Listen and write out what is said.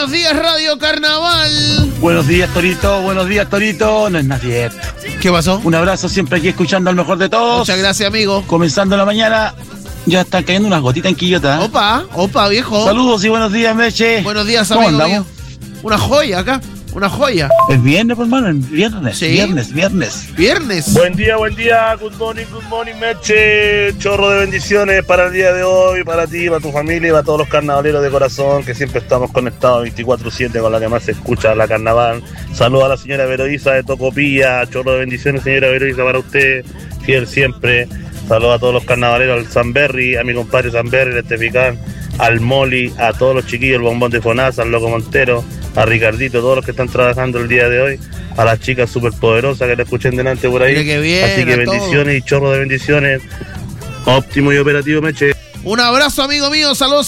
Buenos días, Radio Carnaval. Buenos días, Torito. No es nadie. ¿Qué pasó? Un abrazo siempre aquí escuchando al mejor de todos. Muchas gracias, amigo. Comenzando la mañana, ya están cayendo unas gotitas en Quillota. Opa, viejo. Saludos y buenos días, Meche. Buenos días, ¿Cómo amigo andamos? mío. Una joya acá, una joya. Es viernes, pues, hermano, viernes. Sí. Viernes. Buen día, good morning, Meche. Chorro de bendiciones para el día de hoy, para ti, para tu familia y para todos los carnavaleros de corazón, que siempre estamos conectados 24/7 con la que más se escucha la carnaval. Saludos a la señora Veroiza de Tocopilla. Chorro de bendiciones, señora Veroiza, para usted, fiel siempre. Saludos a todos los carnavaleros, al Sanberry, a mi compadre Sanberry, el Esteficán, al Moli, a todos los chiquillos, el Bombón de Fonasa, al Loco Montero, a Ricardito, todos los que están trabajando el día de hoy, a las chicas superpoderosas que le escuchen delante por ahí. Mira qué bien, así que bendiciones y chorro de bendiciones. Óptimo y operativo, Meche. Un abrazo, amigo mío. Saludos.